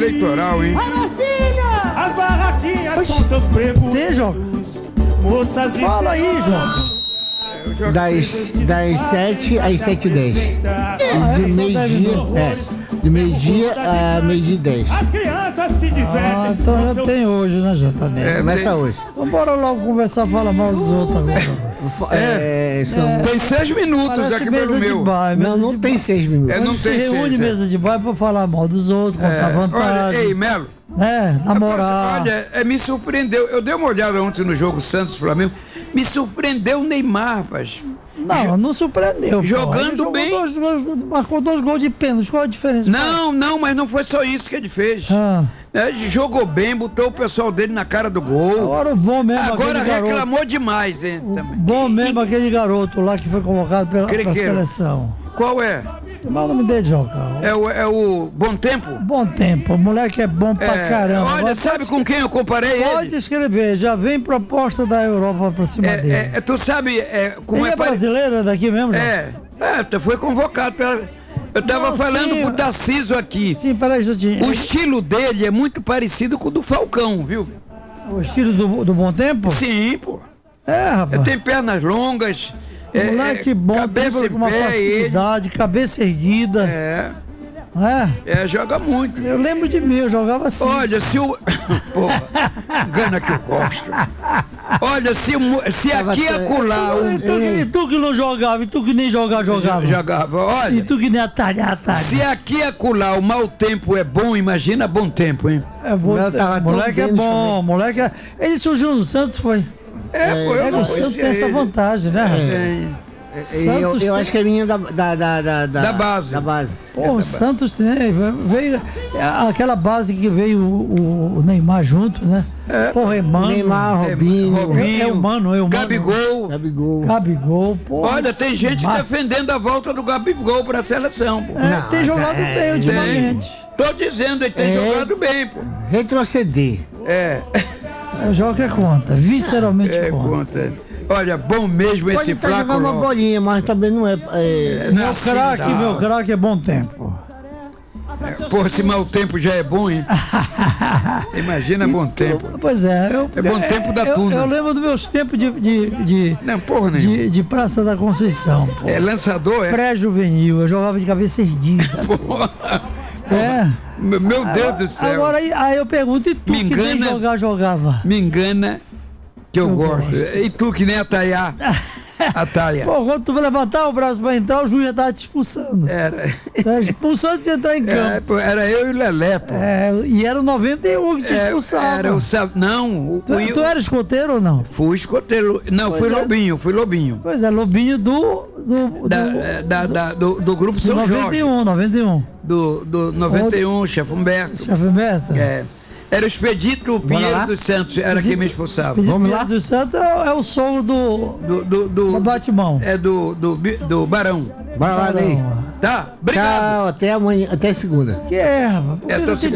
eleitoral, hein? As barraquinhas com seus pregos. Tem, João? Moças e Fala aí, João. Das 7 às 7h10. De meio-dia, de meio-dia a meio-dia e 10. as crianças se divertem. Então já tem hoje, né, JD? Começa hoje. Vambora logo conversar, fala mal dos outros agora. Tem 6 minutos Parece aqui mesa pelo de meu. bar, Não tem 6 minutos. Não Quando se tem reúne 6. mesa de bar pra falar mal dos outros, contar Olha, vantagem. ei, Melo. Namorar. Olha, me surpreendeu. Eu dei uma olhada ontem no jogo Santos-Flamengo. Me surpreendeu o Neymar, rapaz. Não surpreendeu. Jogando pô. bem. Marcou 2 gols de pênalti. Qual a diferença? Não, mas não foi só isso que ele fez. Jogou bem, botou o pessoal dele na cara do gol. Agora o bom mesmo Agora aquele garoto. reclamou demais, hein? Também. Bom mesmo aquele garoto lá que foi convocado pela seleção. Qual é? Como é o nome dele, João? É o Bom Tempo? Bom Tempo. O moleque é bom pra caramba. Olha, Agora, sabe com quem eu comparei pode ele? escrever, já vem proposta da Europa pra cima dele. Tu sabe como Ele é brasileiro daqui mesmo, João? Foi convocado pela... Eu tava falando pro Tarcísio aqui. Sim, peraí, Jutinho. O estilo dele é muito parecido com o do Falcão, viu? O estilo do Bom Tempo? Sim, pô. Rapaz. Tem pernas longas. Moleque bom, cabeça com uma em pé, facilidade, cabeça erguida. Joga muito. Eu lembro de mim, eu jogava assim. Olha, se o... Porra, gana que eu gosto. Olha, se aqui acolá... E tu que não jogava, e tu que nem jogava. Jogava, olha... E tu que nem atalha. Se aqui acolá o mau tempo é bom, imagina bom tempo, hein? É bom, moleque é bom, moleque é... Ele surgiu no Santos, foi? O Santos tem essa vantagem, né? Eu acho que é minha da base. Da base. Pô, o Santos veio aquela base que veio o Neymar junto, né? Porra, Mano. Neymar, Robinho. É o Mano. Gabigol. Porra. Olha, tem gente defendendo a volta do Gabigol pra seleção. Pô. Tem jogado bem ultimamente. Tô dizendo, ele tem jogado bem, pô. Retroceder. Eu jogo é conta, visceralmente conta. Olha, bom mesmo esse Flaco. Pode jogar uma bolinha, mas também não é... Meu craque é Bom Tempo. Porra, se mau tempo já é bom, hein? Imagina Bom Tempo. Pois é. É Bom Tempo da Tuna. Eu lembro dos meus tempos de Praça da Conceição. Pô. Lançador, Pré-juvenil, eu jogava de cabeça erguida. Meu Deus do céu. Agora aí eu pergunto, e tu que nem jogava? Me engana que eu gosto. E tu que nem a Taia. Pô, quando tu vai levantar o braço pra entrar, o juiz já tava te expulsando. Tá expulsando de entrar em campo. Era eu e o Lelé, pô. E era o 91 que te expulsava. Tu era escoteiro ou não? Fui escoteiro. Não, fui Lobinho. Pois é, Lobinho do grupo São Jorge. 91. Do 91, chefe Humberto. Era o Expedito Pinheiro dos Santos, era quem me expulsava. Vamos lá? Do Santos é o sogro do Batimão. É do Barão. Bora lá, Ney. Tá, obrigado. Tchau, até amanhã, até segunda. Rapaz?